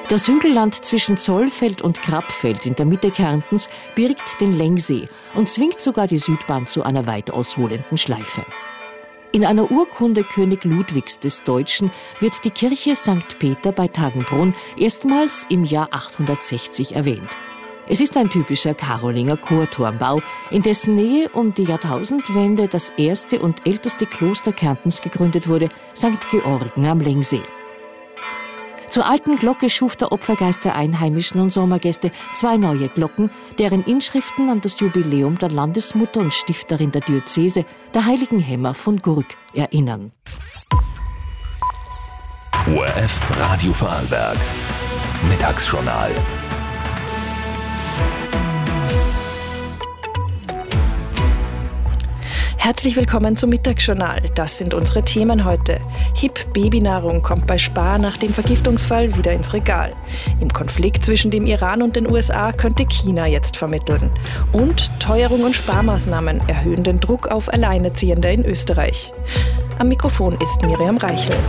Das Hügelland zwischen Zollfeld und Krappfeld in der Mitte Kärntens birgt den Lengsee und zwingt sogar die Südbahn zu einer weit ausholenden Schleife. In einer Urkunde König Ludwigs des Deutschen wird die Kirche St. Peter bei Tagenbrunn erstmals im Jahr 860 erwähnt. Es ist ein typischer Karolinger Chorturmbau, in dessen Nähe um die Jahrtausendwende das erste und älteste Kloster Kärntens gegründet wurde, St. Georgen am Lengsee. Zur alten Glocke schuf der Opfergeist der Einheimischen und Sommergäste 2 neue Glocken, deren Inschriften an das Jubiläum der Landesmutter und Stifterin der Diözese, der heiligen Hämmer von Gurk, erinnern. ORF Radio Vorarlberg. Mittagsjournal. Herzlich willkommen zum Mittagsjournal. Das sind unsere Themen heute. HIP-Babynahrung kommt bei Spar nach dem Vergiftungsfall wieder ins Regal. Im Konflikt zwischen dem Iran und den USA könnte China jetzt vermitteln. Und Teuerung und Sparmaßnahmen erhöhen den Druck auf Alleinerziehende in Österreich. Am Mikrofon ist Miriam Reichel.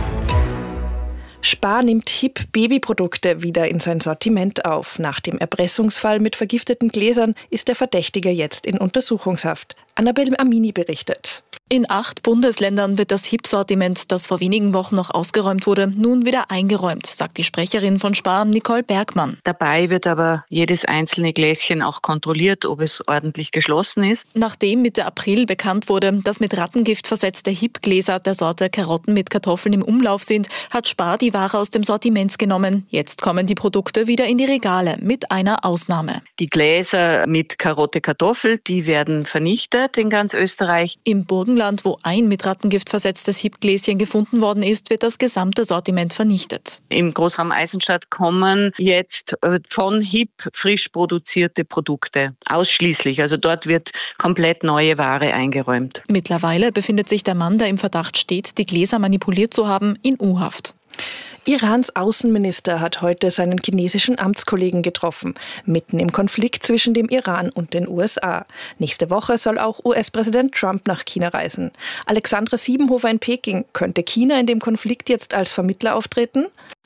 Spar nimmt HIP-Babyprodukte wieder in sein Sortiment auf. Nach dem Erpressungsfall mit vergifteten Gläsern ist der Verdächtige jetzt in Untersuchungshaft. Annabel Amini berichtet. In 8 Bundesländern wird das HIP-Sortiment, das vor wenigen Wochen noch ausgeräumt wurde, nun wieder eingeräumt, sagt die Sprecherin von Spar, Nicole Bergmann. Dabei wird aber jedes einzelne Gläschen auch kontrolliert, ob es ordentlich geschlossen ist. Nachdem Mitte April bekannt wurde, dass mit Rattengift versetzte HIP-Gläser der Sorte Karotten mit Kartoffeln im Umlauf sind, hat Spar die Ware aus dem Sortiment genommen. Jetzt kommen die Produkte wieder in die Regale, mit einer Ausnahme. Die Gläser mit Karotte Kartoffel, die werden vernichtet in ganz Österreich. Im Burgenland, wo ein mit Rattengift versetztes HIP-Gläschen gefunden worden ist, wird das gesamte Sortiment vernichtet. Im Großraum Eisenstadt kommen jetzt von HIP frisch produzierte Produkte. Ausschließlich. Also dort wird komplett neue Ware eingeräumt. Mittlerweile befindet sich der Mann, der im Verdacht steht, die Gläser manipuliert zu haben, in U-Haft. Irans Außenminister hat heute seinen chinesischen Amtskollegen getroffen, mitten im Konflikt zwischen dem Iran und den USA. Nächste Woche soll auch US-Präsident Trump nach China reisen. Alexandra Siebenhofer in Peking. Könnte China in dem Konflikt jetzt als Vermittler auftreten?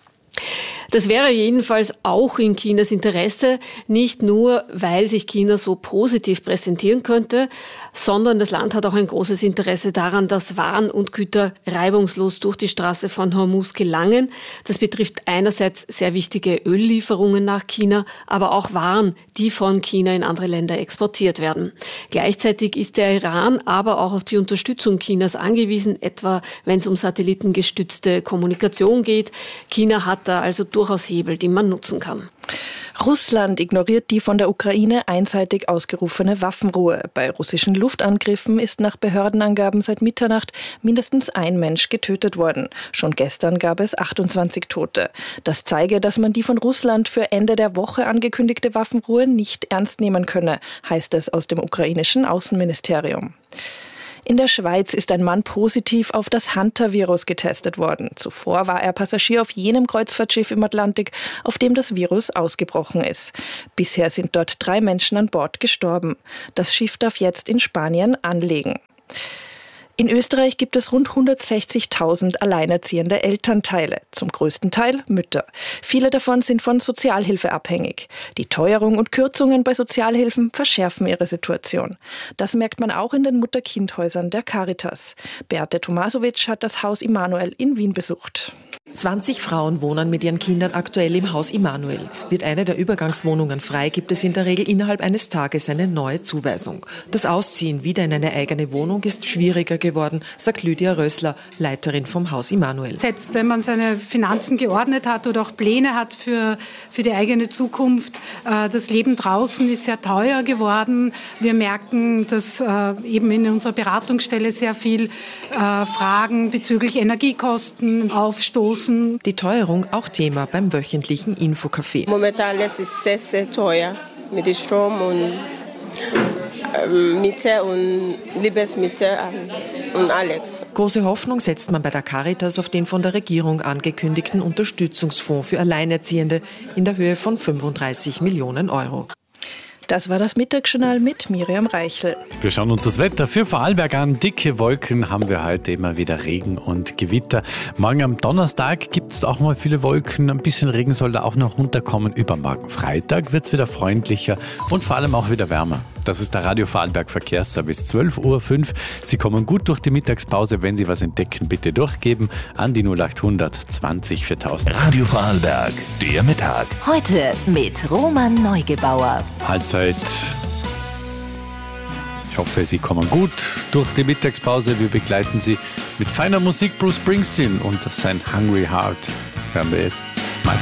Das wäre jedenfalls auch in Chinas Interesse, nicht nur, weil sich China so positiv präsentieren könnte, sondern das Land hat auch ein großes Interesse daran, dass Waren und Güter reibungslos durch die Straße von Hormuz gelangen. Das betrifft einerseits sehr wichtige Öllieferungen nach China, aber auch Waren, die von China in andere Länder exportiert werden. Gleichzeitig ist der Iran aber auch auf die Unterstützung Chinas angewiesen, etwa wenn es um satellitengestützte Kommunikation geht. China hat da also durchaus Hebel, die man nutzen kann. Russland ignoriert die von der Ukraine einseitig ausgerufene Waffenruhe. Bei russischen Luftangriffen ist nach Behördenangaben seit Mitternacht mindestens ein Mensch getötet worden. Schon gestern gab es 28 Tote. Das zeige, dass man die von Russland für Ende der Woche angekündigte Waffenruhe nicht ernst nehmen könne, heißt es aus dem ukrainischen Außenministerium. In der Schweiz ist ein Mann positiv auf das Hantavirus getestet worden. Zuvor war er Passagier auf jenem Kreuzfahrtschiff im Atlantik, auf dem das Virus ausgebrochen ist. Bisher sind dort 3 Menschen an Bord gestorben. Das Schiff darf jetzt in Spanien anlegen. In Österreich gibt es rund 160.000 alleinerziehende Elternteile, zum größten Teil Mütter. Viele davon sind von Sozialhilfe abhängig. Die Teuerung und Kürzungen bei Sozialhilfen verschärfen ihre Situation. Das merkt man auch in den Mutter-Kind-Häusern der Caritas. Beate Tomasowitsch hat das Haus Immanuel in Wien besucht. 20 Frauen wohnen mit ihren Kindern aktuell im Haus Immanuel. Wird eine der Übergangswohnungen frei, gibt es in der Regel innerhalb eines Tages eine neue Zuweisung. Das Ausziehen wieder in eine eigene Wohnung ist schwieriger geworden, sagt Lydia Rössler, Leiterin vom Haus Immanuel. Selbst wenn man seine Finanzen geordnet hat oder auch Pläne hat für die eigene Zukunft, das Leben draußen ist sehr teuer geworden. Wir merken, dass eben in unserer Beratungsstelle sehr viel Fragen bezüglich Energiekosten aufstoßen. Die Teuerung auch Thema beim wöchentlichen Infocafé. Momentan ist es sehr, sehr teuer mit dem Strom und Miete und Lebensmittel und alles. Große Hoffnung setzt man bei der Caritas auf den von der Regierung angekündigten Unterstützungsfonds für Alleinerziehende in der Höhe von 35 Millionen Euro. Das war das Mittagsjournal mit Miriam Reichel. Wir schauen uns das Wetter für Vorarlberg an. Dicke Wolken haben wir heute, immer wieder Regen und Gewitter. Morgen am Donnerstag gibt es auch mal viele Wolken. Ein bisschen Regen soll da auch noch runterkommen. Übermorgen Freitag wird es wieder freundlicher und vor allem auch wieder wärmer. Das ist der Radio Vorarlberg Verkehrsservice, 12.05 Uhr. Sie kommen gut durch die Mittagspause. Wenn Sie was entdecken, bitte durchgeben an die 0800 20 4000. Radio Vorarlberg, der Mittag. Heute mit Roman Neugebauer. Halbzeit. Ich hoffe, Sie kommen gut durch die Mittagspause. Wir begleiten Sie mit feiner Musik. Bruce Springsteen und sein Hungry Heart hören wir jetzt.